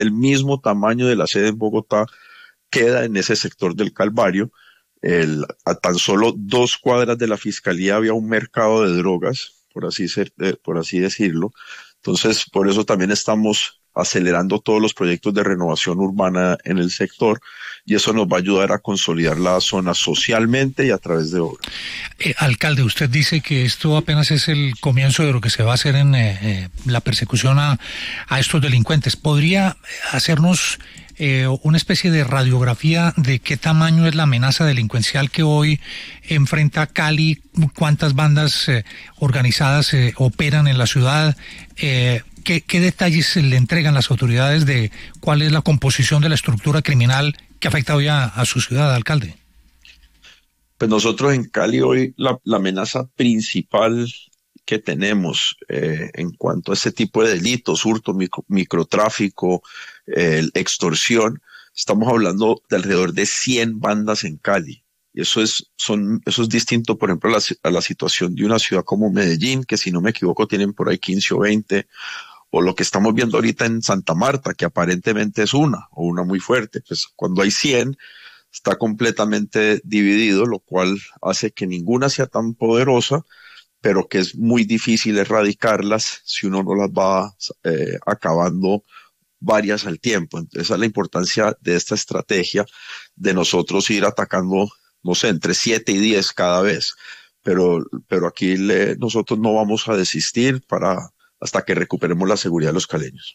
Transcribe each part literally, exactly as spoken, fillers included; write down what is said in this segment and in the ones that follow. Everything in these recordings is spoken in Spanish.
el mismo tamaño de la sede en Bogotá queda en ese sector del Calvario. El, a tan solo dos cuadras de la fiscalía había un mercado de drogas, por así ser, eh, por así decirlo. Entonces, por eso también estamos acelerando todos los proyectos de renovación urbana en el sector, y eso nos va a ayudar a consolidar la zona socialmente y a través de obras. Eh, alcalde, usted dice que esto apenas es el comienzo de lo que se va a hacer en eh, eh, la persecución a, a estos delincuentes. ¿Podría hacernos eh, una especie de radiografía de qué tamaño es la amenaza delincuencial que hoy enfrenta Cali? ¿Cuántas bandas eh, organizadas eh, operan en la ciudad? Eh, ¿qué, ¿Qué detalles le entregan las autoridades de cuál es la composición de la estructura criminal que afecta hoy a, a su ciudad, alcalde? Pues nosotros en Cali hoy la, la amenaza principal que tenemos eh, en cuanto a este tipo de delitos, hurto, micro, microtráfico, eh, extorsión, estamos hablando de alrededor de cien bandas en Cali. Y eso es, son, eso es distinto, por ejemplo, a la, a la situación de una ciudad como Medellín, que si no me equivoco tienen por ahí quince o veinte, o lo que estamos viendo ahorita en Santa Marta, que aparentemente es una, o una muy fuerte. Pues cuando hay cien, está completamente dividido, lo cual hace que ninguna sea tan poderosa, pero que es muy difícil erradicarlas si uno no las va eh, acabando varias al tiempo. Entonces, esa es la importancia de esta estrategia, de nosotros ir atacando, no sé, entre siete y diez cada vez. Pero, pero aquí le, nosotros no vamos a desistir para, hasta que recuperemos la seguridad de los caleños.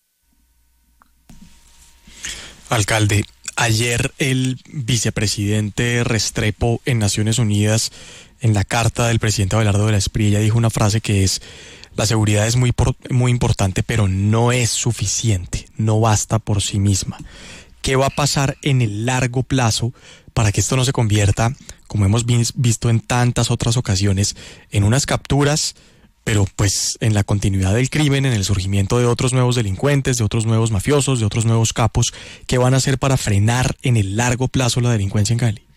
Alcalde, ayer el vicepresidente Restrepo en Naciones Unidas, en la carta del presidente Abelardo de la Espriella, dijo una frase que es: la seguridad es muy, muy importante, pero no es suficiente, no basta por sí misma. ¿Qué va a pasar en el largo plazo para que esto no se convierta, como hemos visto en tantas otras ocasiones, en unas capturas, pero pues en la continuidad del crimen, en el surgimiento de otros nuevos delincuentes, de otros nuevos mafiosos, de otros nuevos capos? ¿Qué van a hacer para frenar en el largo plazo la delincuencia en Cali?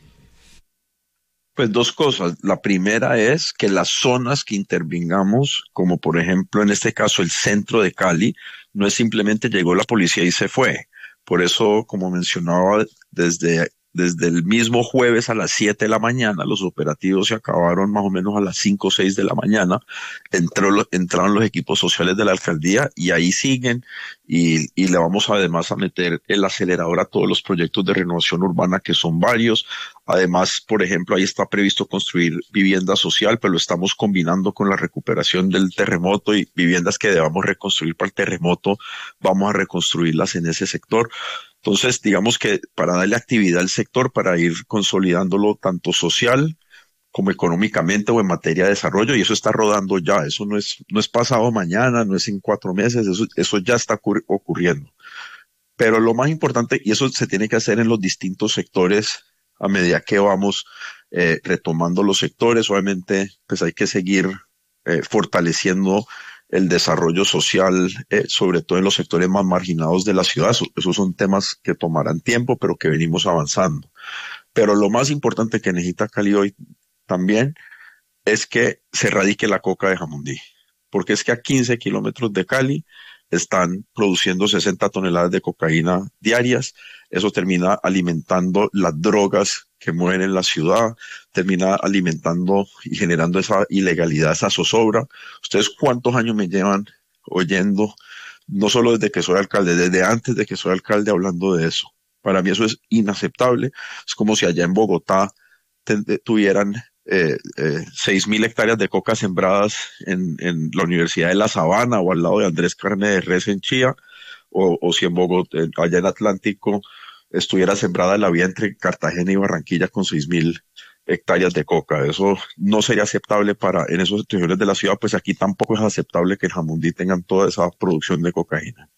Pues dos cosas. La primera es que las zonas que intervengamos, como por ejemplo en este caso el centro de Cali, no es simplemente llegó la policía y se fue. Por eso, como mencionaba, desde, desde el mismo jueves a las siete de la mañana, los operativos se acabaron más o menos a las cinco o seis de la mañana. Entró, entraron los equipos sociales de la alcaldía y ahí siguen, y, y le vamos además a meter el acelerador a todos los proyectos de renovación urbana, que son varios. Además, por ejemplo, ahí está previsto construir vivienda social, pero lo estamos combinando con la recuperación del terremoto, y viviendas que debamos reconstruir para el terremoto, vamos a reconstruirlas en ese sector. Entonces, digamos que para darle actividad al sector, para ir consolidándolo tanto social como económicamente o en materia de desarrollo, y eso está rodando ya. Eso no es, no es pasado mañana, no es en cuatro meses, eso, eso ya está ocurri- ocurriendo. Pero lo más importante, y eso se tiene que hacer en los distintos sectores a medida que vamos eh, retomando los sectores, obviamente pues hay que seguir eh, fortaleciendo el desarrollo social, eh, sobre todo en los sectores más marginados de la ciudad. Eso, esos son temas que tomarán tiempo, pero que venimos avanzando. Pero lo más importante que necesita Cali hoy también es que se erradique la coca de Jamundí, porque es que a quince kilómetros de Cali están produciendo sesenta toneladas de cocaína diarias. Eso termina alimentando las drogas que mueven en la ciudad, termina alimentando y generando esa ilegalidad, esa zozobra. ¿Ustedes cuántos años me llevan oyendo, no solo desde que soy alcalde, desde antes de que soy alcalde, hablando de eso? Para mí eso es inaceptable. Es como si allá en Bogotá te, tuvieran eh, eh, seis mil hectáreas de coca sembradas en, en la Universidad de La Sabana o al lado de Andrés Carne de Res en Chía, o, o si en Bogotá, allá en Atlántico, estuviera sembrada la vía entre Cartagena y Barranquilla con seis mil hectáreas de coca. Eso no sería aceptable para en esos regiones de la ciudad, pues aquí tampoco es aceptable que en Jamundí tengan toda esa producción de cocaína.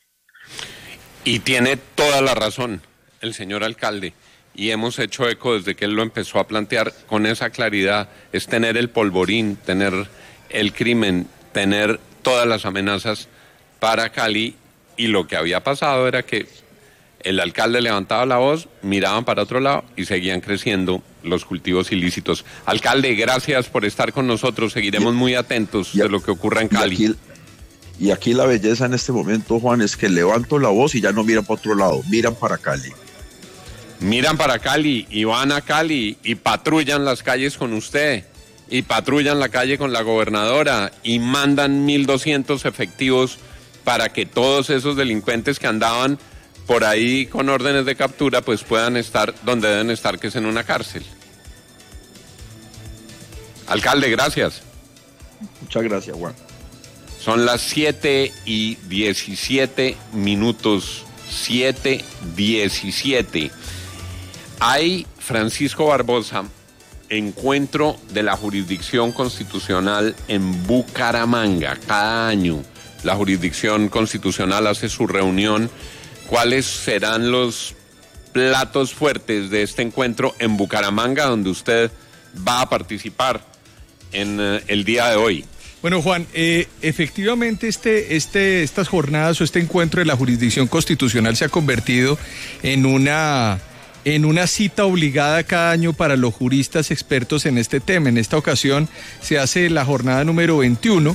Y tiene toda la razón el señor alcalde, y hemos hecho eco desde que él lo empezó a plantear con esa claridad. Es tener el polvorín, tener el crimen, tener todas las amenazas para Cali, y lo que había pasado era que el alcalde levantaba la voz, miraban para otro lado y seguían creciendo los cultivos ilícitos. Alcalde, gracias por estar con nosotros, seguiremos muy atentos de lo que ocurra en Cali. Y aquí, Y aquí la belleza en este momento, Juan, es que levanto la voz y ya no miran para otro lado, miran para Cali. Miran para Cali y van a Cali y patrullan las calles con usted y patrullan la calle con la gobernadora y mandan mil doscientos efectivos para que todos esos delincuentes que andaban por ahí con órdenes de captura pues puedan estar donde deben estar, que es en una cárcel. Alcalde, gracias. Muchas gracias, Juan. Son las siete y diecisiete minutos, siete diecisiete. Hay, Francisco Barbosa, encuentro de la jurisdicción constitucional en Bucaramanga. Cada año la jurisdicción constitucional hace su reunión. ¿Cuáles serán los platos fuertes de este encuentro en Bucaramanga, donde usted va a participar en eh, el día de hoy? Bueno, Juan, eh, efectivamente este, este, estas jornadas o este encuentro de la jurisdicción constitucional se ha convertido en una, en una cita obligada cada año para los juristas expertos en este tema. En esta ocasión se hace la jornada número veintiuno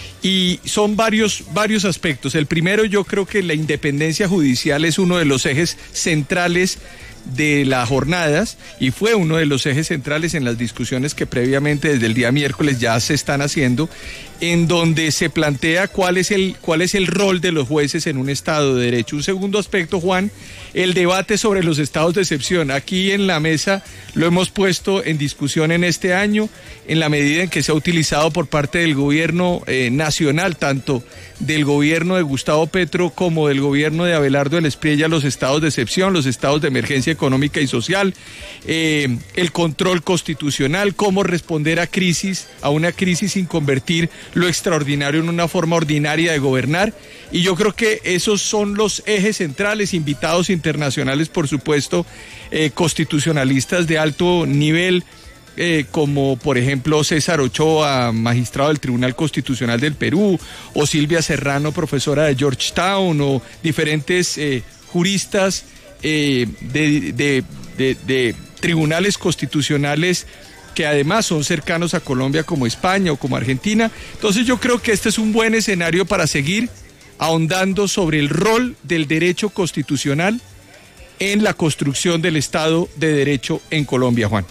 y son varios, varios aspectos. El primero, yo creo que la independencia judicial es uno de los ejes centrales de las jornadas y fue uno de los ejes centrales en las discusiones que previamente desde el día miércoles ya se están haciendo, en donde se plantea cuál es el, cuál es el rol de los jueces en un Estado de Derecho. Un segundo aspecto, Juan, el debate sobre los estados de excepción. Aquí en la mesa lo hemos puesto en discusión en este año, en la medida en que se ha utilizado por parte del gobierno eh, nacional, tanto del gobierno de Gustavo Petro como del gobierno de Abelardo del Espriella, los estados de excepción, los estados de emergencia económica y social, eh, el control constitucional, cómo responder a crisis, a una crisis sin convertir lo extraordinario en una forma ordinaria de gobernar. Y yo creo que esos son los ejes centrales, invitados internacionales, por supuesto, eh, constitucionalistas de alto nivel, Eh, como por ejemplo César Ochoa, magistrado del Tribunal Constitucional del Perú, o Silvia Serrano, profesora de Georgetown, o diferentes eh, juristas eh, de, de, de, de tribunales constitucionales que además son cercanos a Colombia, como España o como Argentina. Entonces yo creo que este es un buen escenario para seguir ahondando sobre el rol del derecho constitucional en la construcción del Estado de Derecho en Colombia, Juan.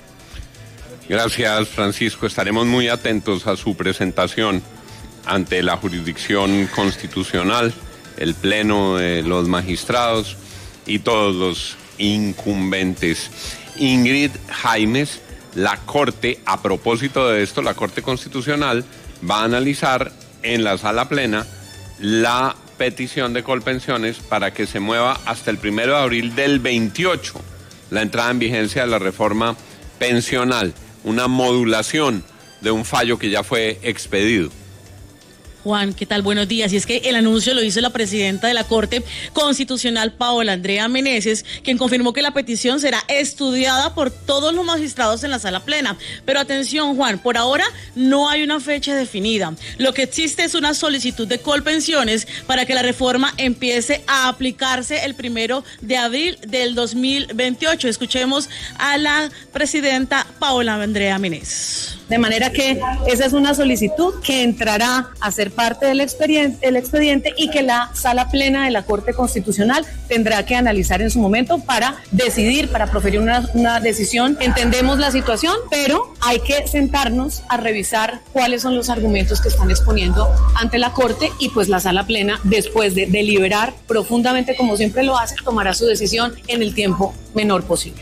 Gracias, Francisco. Estaremos muy atentos a su presentación ante la jurisdicción constitucional, el pleno de los magistrados y todos los incumbentes. Ingrid Jaimes, la Corte, a propósito de esto, la Corte Constitucional va a analizar en la sala plena la petición de Colpensiones para que se mueva hasta el primero de abril del veintiocho la entrada en vigencia de la reforma pensional, una modulación de un fallo que ya fue expedido. Juan, ¿qué tal? Buenos días. Y es que el anuncio lo hizo la presidenta de la Corte Constitucional, Paola Andrea Meneses, quien confirmó que la petición será estudiada por todos los magistrados en la sala plena. Pero atención, Juan, por ahora no hay una fecha definida. Lo que existe es una solicitud de Colpensiones para que la reforma empiece a aplicarse el primero de abril del dos mil veintiocho. Escuchemos a la presidenta Paola Andrea Meneses. De manera que esa es una solicitud que entrará a ser parte del expediente, el expediente y que la sala plena de la Corte Constitucional tendrá que analizar en su momento para decidir, para proferir una, una decisión. Entendemos la situación, pero hay que sentarnos a revisar cuáles son los argumentos que están exponiendo ante la Corte y pues la sala plena, después de deliberar profundamente como siempre lo hace, tomará su decisión en el tiempo menor posible.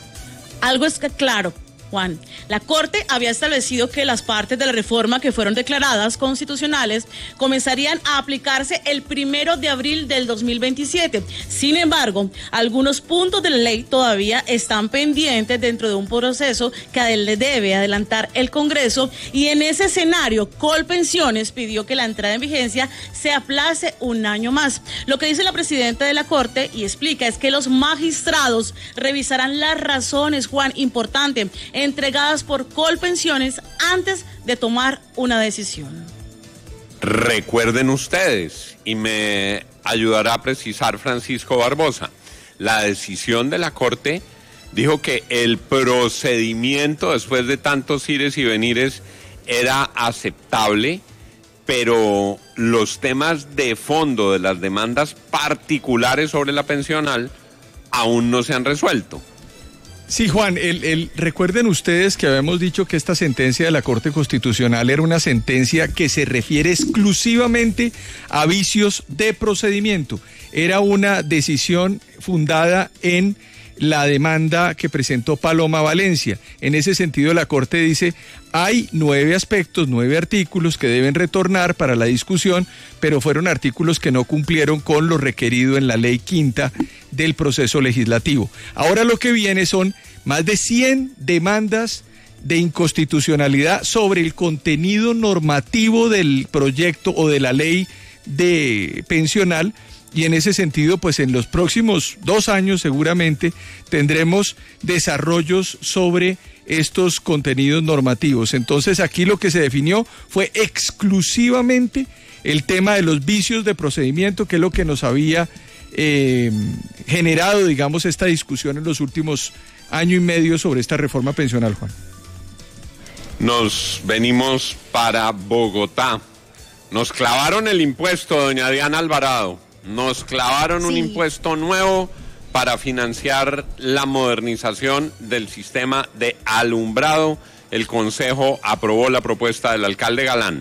Algo es que claro, Juan, la Corte había establecido que las partes de la reforma que fueron declaradas constitucionales comenzarían a aplicarse el primero de abril del dos mil veintisiete. Sin embargo, algunos puntos de la ley todavía están pendientes dentro de un proceso que le debe adelantar el Congreso, y en ese escenario Colpensiones pidió que la entrada en vigencia se aplace un año más. Lo que dice la presidenta de la Corte y explica es que los magistrados revisarán las razones, Juan, importante, entregadas por Colpensiones antes de tomar una decisión. Recuerden ustedes, y me ayudará a precisar Francisco Barbosa, la decisión de la Corte dijo que el procedimiento después de tantos ires y venires era aceptable, pero los temas de fondo de las demandas particulares sobre la pensional aún no se han resuelto. Sí, Juan, el, el, recuerden ustedes que habíamos dicho que esta sentencia de la Corte Constitucional era una sentencia que se refiere exclusivamente a vicios de procedimiento. Era una decisión fundada en la demanda que presentó Paloma Valencia. En ese sentido, la Corte dice, hay nueve aspectos, nueve artículos que deben retornar para la discusión, pero fueron artículos que no cumplieron con lo requerido en la ley quinta del proceso legislativo. Ahora lo que viene son más de cien demandas de inconstitucionalidad sobre el contenido normativo del proyecto o de la ley de pensional. Y en ese sentido, pues en los próximos dos años seguramente tendremos desarrollos sobre estos contenidos normativos. Entonces aquí lo que se definió fue exclusivamente el tema de los vicios de procedimiento, que es lo que nos había eh, generado, digamos, esta discusión en los últimos año y medio sobre esta reforma pensional, Juan. Nos venimos para Bogotá. Nos clavaron el impuesto, doña Diana Alvarado. Nos clavaron sí. un impuesto nuevo para financiar la modernización del sistema de alumbrado. El Consejo aprobó la propuesta del alcalde Galán.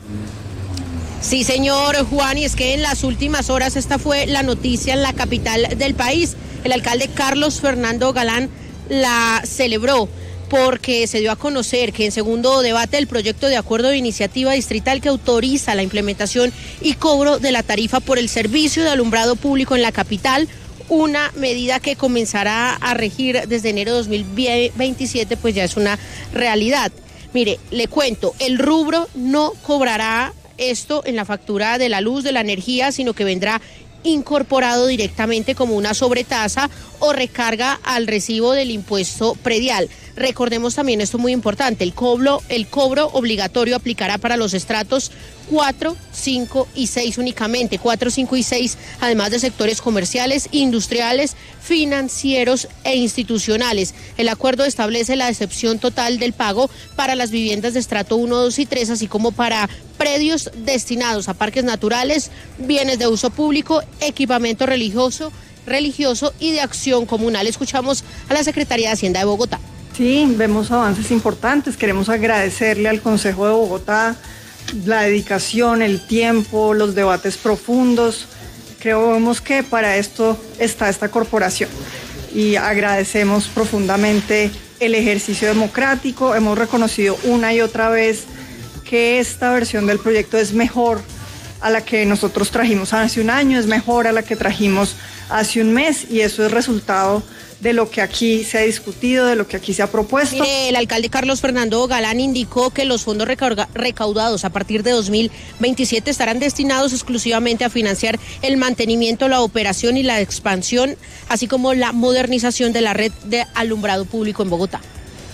Sí, señor Juan, y es que en las últimas horas esta fue la noticia en la capital del país. El alcalde Carlos Fernando Galán la celebró porque se dio a conocer que en segundo debate el proyecto de acuerdo de iniciativa distrital que autoriza la implementación y cobro de la tarifa por el servicio de alumbrado público en la capital, una medida que comenzará a regir desde enero de dos mil veintisiete, pues ya es una realidad. Mire, le cuento, el rubro no cobrará esto en la factura de la luz, de la energía, sino que vendrá incorporado directamente como una sobretasa o recarga al recibo del impuesto predial. Recordemos también esto muy importante, el cobro, el cobro obligatorio aplicará para los estratos cuatro, cinco y seis únicamente, cuatro, cinco y seis, además de sectores comerciales, industriales, financieros e institucionales. El acuerdo establece la excepción total del pago para las viviendas de estrato uno, dos y tres, así como para predios destinados a parques naturales, bienes de uso público, equipamiento religioso, religioso y de acción comunal. Escuchamos a la Secretaría de Hacienda de Bogotá. Sí, vemos avances importantes. Queremos agradecerle al Consejo de Bogotá la dedicación, el tiempo, los debates profundos. Creemos que para esto está esta corporación y agradecemos profundamente el ejercicio democrático. Hemos reconocido una y otra vez que esta versión del proyecto es mejor a la que nosotros trajimos hace un año, es mejor a la que trajimos hace un mes, y eso es resultado de lo que aquí se ha discutido, de lo que aquí se ha propuesto. Mire, el alcalde Carlos Fernando Galán indicó que los fondos recaudados a partir de dos mil veintisiete estarán destinados exclusivamente a financiar el mantenimiento, la operación y la expansión, así como la modernización de la red de alumbrado público en Bogotá.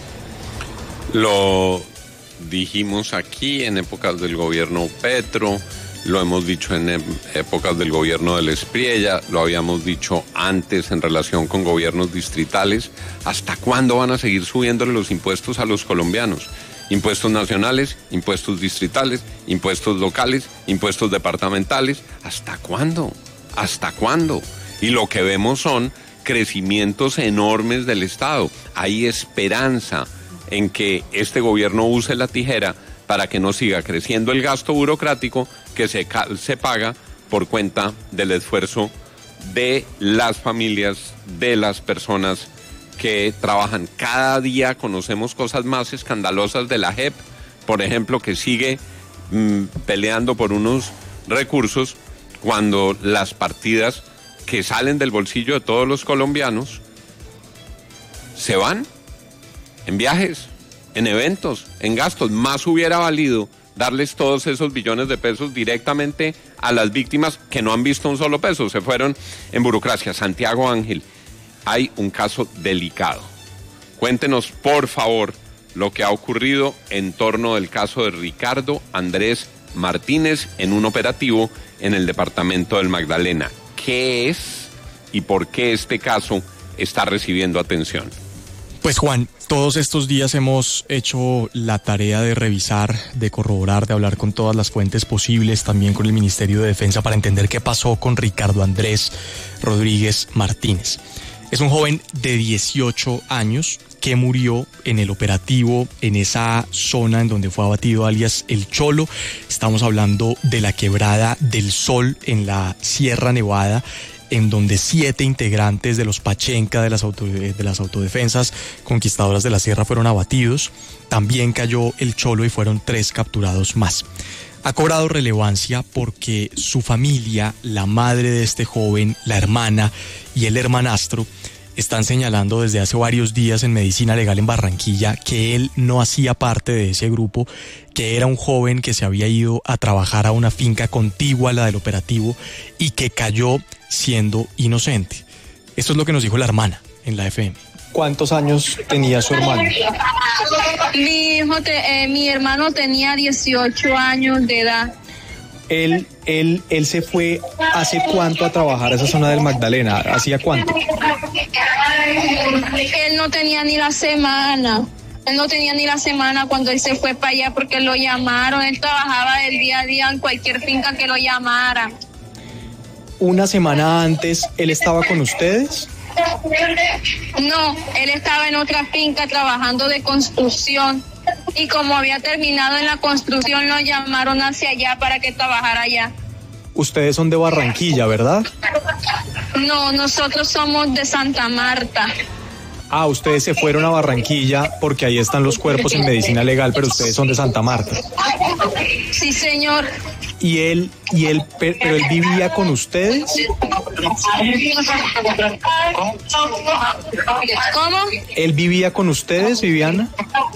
Lo dijimos aquí en épocas del gobierno Petro, lo hemos dicho en épocas del gobierno del Espriella, lo habíamos dicho antes en relación con gobiernos distritales. ¿Hasta cuándo van a seguir subiéndole los impuestos a los colombianos? Impuestos nacionales, impuestos distritales, impuestos locales, impuestos departamentales. ¿Hasta cuándo? ¿Hasta cuándo? Y lo que vemos son crecimientos enormes del Estado. Hay esperanza en que este gobierno use la tijera para que no siga creciendo el gasto burocrático que se, se paga por cuenta del esfuerzo de las familias, de las personas que trabajan. Cada día conocemos cosas más escandalosas de la J E P, por ejemplo, que sigue mmm, peleando por unos recursos cuando las partidas que salen del bolsillo de todos los colombianos se van en viajes, en eventos, en gastos. Más hubiera valido darles todos esos billones de pesos directamente a las víctimas que no han visto un solo peso, se fueron en burocracia. Santiago Ángel, hay un caso delicado. Cuéntenos, por favor, lo que ha ocurrido en torno del caso de Ricardo Andrés Martínez en un operativo en el departamento del Magdalena. ¿Qué es y por qué este caso está recibiendo atención? Pues Juan, todos estos días hemos hecho la tarea de revisar, de corroborar, de hablar con todas las fuentes posibles, también con el Ministerio de Defensa, para entender qué pasó con Ricardo Andrés Rodríguez Martínez. Es un joven de dieciocho años que murió en el operativo en esa zona en donde fue abatido alias El Cholo. Estamos hablando de la Quebrada del Sol en la Sierra Nevada, en donde siete integrantes de los Pachenca, de las, auto, de las autodefensas conquistadoras de la sierra, fueron abatidos. También cayó El Cholo y fueron tres capturados más. Ha cobrado relevancia porque su familia, la madre de este joven, la hermana y el hermanastro, están señalando desde hace varios días en Medicina Legal en Barranquilla que él no hacía parte de ese grupo, que era un joven que se había ido a trabajar a una finca contigua a la del operativo y que cayó siendo inocente. Esto es lo que nos dijo la hermana en la F M. ¿Cuántos años tenía su hermano? Mi hijo, te, eh, mi hermano tenía dieciocho años de edad. Él, él, él se fue ¿hace cuánto a trabajar a esa zona del Magdalena? ¿Hacía cuánto? Él no tenía ni la semana. Él no tenía ni la semana cuando él se fue para allá porque lo llamaron. Él trabajaba del día a día en cualquier finca que lo llamara. ¿Una semana antes él estaba con ustedes? No, él estaba en otra finca trabajando de construcción. Y como había terminado en la construcción, lo llamaron hacia allá para que trabajara allá. Ustedes son de Barranquilla, ¿verdad? No, nosotros somos de Santa Marta. Ah, ustedes se fueron a Barranquilla porque ahí están los cuerpos en Medicina Legal, pero ustedes son de Santa Marta. Sí, señor. ¿Y él, y él, pero él vivía con ustedes? ¿Cómo? ¿Él vivía con ustedes, Viviana?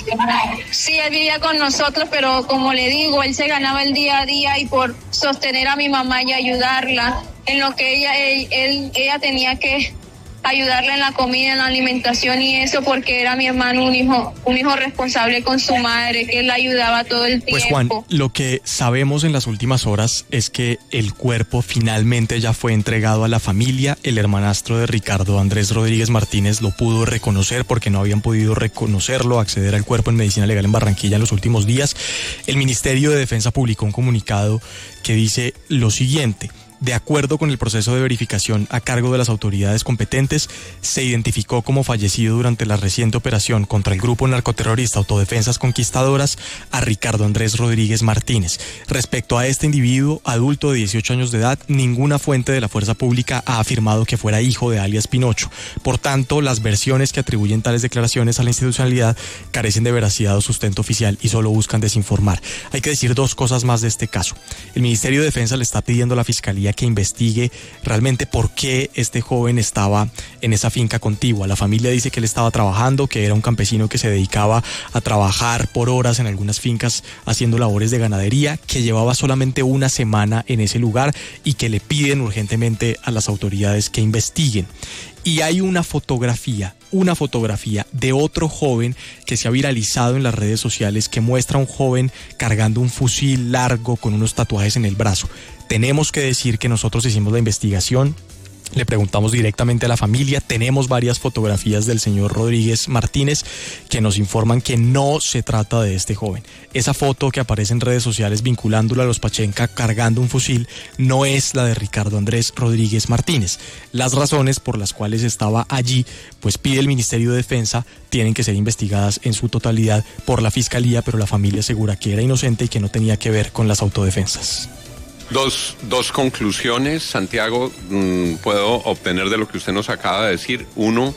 Sí, él vivía con nosotros, pero como le digo, él se ganaba el día a día y por sostener a mi mamá y ayudarla en lo que ella, él, él, ella tenía que ayudarle en la comida, en la alimentación y eso, porque era mi hermano un hijo, un hijo responsable con su madre, que él la ayudaba todo el tiempo. Pues Juan, lo que sabemos en las últimas horas es que el cuerpo finalmente ya fue entregado a la familia. El hermanastro de Ricardo Andrés Rodríguez Martínez lo pudo reconocer porque no habían podido reconocerlo, acceder al cuerpo en Medicina Legal en Barranquilla en los últimos días. El Ministerio de Defensa publicó un comunicado que dice lo siguiente: de acuerdo con el proceso de verificación a cargo de las autoridades competentes, se identificó como fallecido durante la reciente operación contra el grupo narcoterrorista Autodefensas Conquistadoras a Ricardo Andrés Rodríguez Martínez. Respecto a este individuo, adulto de dieciocho años de edad, ninguna fuente de la fuerza pública ha afirmado que fuera hijo de alias Pinocho. Por tanto, las versiones que atribuyen tales declaraciones a la institucionalidad carecen de veracidad o sustento oficial y solo buscan desinformar. Hay que decir dos cosas más de este caso. El Ministerio de Defensa le está pidiendo a la Fiscalía que investigue realmente por qué este joven estaba en esa finca contigua. La familia dice que él estaba trabajando, que era un campesino que se dedicaba a trabajar por horas en algunas fincas haciendo labores de ganadería, que llevaba solamente una semana en ese lugar y que le piden urgentemente a las autoridades que investiguen. Y hay una fotografía, una fotografía de otro joven que se ha viralizado en las redes sociales que muestra a un joven cargando un fusil largo con unos tatuajes en el brazo. Tenemos que decir que nosotros hicimos la investigación, le preguntamos directamente a la familia, tenemos varias fotografías del señor Rodríguez Martínez que nos informan que no se trata de este joven. Esa foto que aparece en redes sociales vinculándolo a los Pachenca cargando un fusil no es la de Ricardo Andrés Rodríguez Martínez. Las razones por las cuales estaba allí, pues pide el Ministerio de Defensa, tienen que ser investigadas en su totalidad por la Fiscalía, pero la familia asegura que era inocente y que no tenía que ver con las autodefensas. Dos, dos conclusiones, Santiago, mmm, puedo obtener de lo que usted nos acaba de decir. Uno,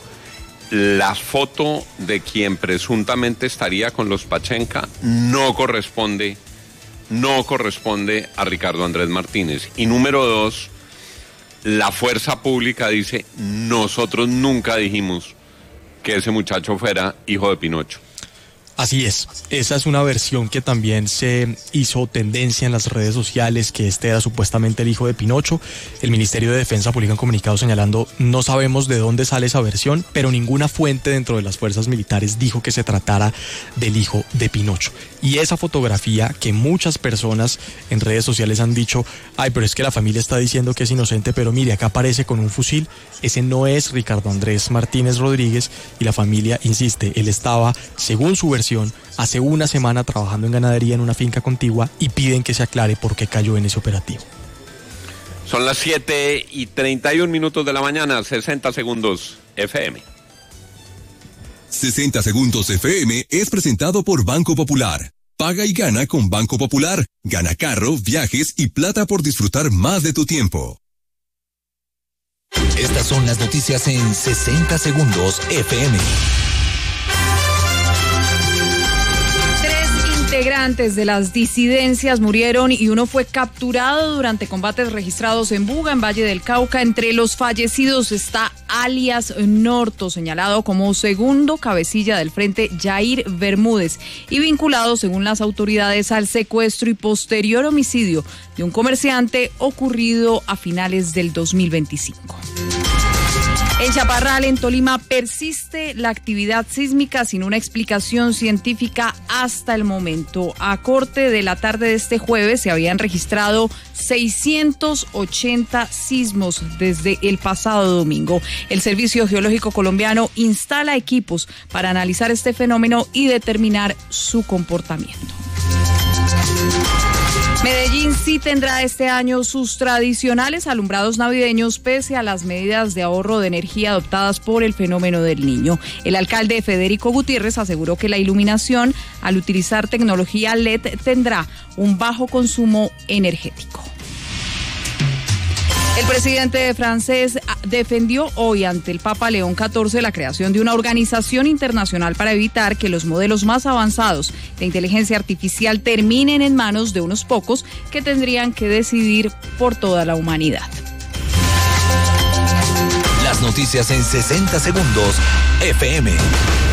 la foto de quien presuntamente estaría con los Pachenca no corresponde, no corresponde a Ricardo Andrés Martínez. Y número dos, la fuerza pública dice, nosotros nunca dijimos que ese muchacho fuera hijo de Pinocho. Así es, esa es una versión que también se hizo tendencia en las redes sociales, que este era supuestamente el hijo de Pinocho. El Ministerio de Defensa publica un comunicado señalando: no sabemos de dónde sale esa versión, pero ninguna fuente dentro de las fuerzas militares dijo que se tratara del hijo de Pinocho. Y esa fotografía que muchas personas en redes sociales han dicho: ay, pero es que la familia está diciendo que es inocente, pero mire, acá aparece con un fusil. Ese no es Ricardo Andrés Martínez Rodríguez, y la familia insiste, él estaba, según su versión, hace una semana trabajando en ganadería en una finca contigua, y piden que se aclare por qué cayó en ese operativo. Son las siete y treinta y un minutos de la mañana, sesenta segundos F M. sesenta segundos F M es presentado por Banco Popular. Paga y gana con Banco Popular. Gana carro, viajes y plata por disfrutar más de tu tiempo. Estas son las noticias en sesenta segundos F M. Integrantes de las disidencias murieron y uno fue capturado durante combates registrados en Buga, en Valle del Cauca. Entre los fallecidos está alias Norto, señalado como segundo cabecilla del frente Jair Bermúdez y vinculado, según las autoridades, al secuestro y posterior homicidio de un comerciante ocurrido a finales del dos mil veinticinco. En Chaparral, en Tolima, persiste la actividad sísmica sin una explicación científica hasta el momento. A corte de la tarde de este jueves se habían registrado seiscientos ochenta sismos desde el pasado domingo. El Servicio Geológico Colombiano instala equipos para analizar este fenómeno y determinar su comportamiento. Medellín sí tendrá este año sus tradicionales alumbrados navideños pese a las medidas de ahorro de energía adoptadas por el fenómeno del Niño. El alcalde Federico Gutiérrez aseguró que la iluminación, al utilizar tecnología L E D, tendrá un bajo consumo energético. El presidente francés defendió hoy ante el Papa León catorce la creación de una organización internacional para evitar que los modelos más avanzados de inteligencia artificial terminen en manos de unos pocos que tendrían que decidir por toda la humanidad. Las noticias en sesenta segundos F M.